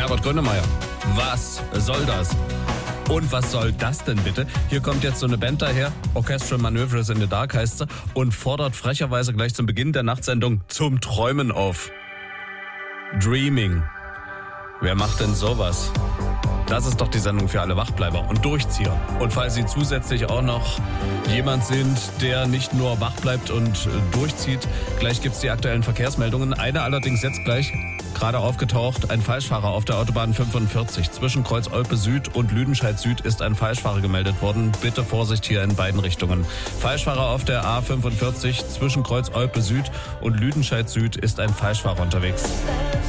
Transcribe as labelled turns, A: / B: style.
A: Herbert Grönemeyer. Was soll das? Und was soll das denn bitte? Hier kommt jetzt so eine Band daher, Orchestral Manoeuvres in the Dark heißt sie, und fordert frecherweise gleich zum Beginn der Nachtsendung zum Träumen auf. Dreaming. Wer macht denn sowas? Das ist doch die Sendung für alle Wachbleiber und Durchzieher. Und falls Sie zusätzlich auch noch jemand sind, der nicht nur wach bleibt und durchzieht, gleich gibt's die aktuellen Verkehrsmeldungen. Eine allerdings jetzt gleich, gerade aufgetaucht, ein Falschfahrer auf der Autobahn 45. Zwischen Kreuz-Olpe Süd und Lüdenscheid Süd ist ein Falschfahrer gemeldet worden. Bitte Vorsicht hier in beiden Richtungen. Falschfahrer auf der A45 zwischen Kreuz-Olpe Süd und Lüdenscheid Süd ist ein Falschfahrer unterwegs.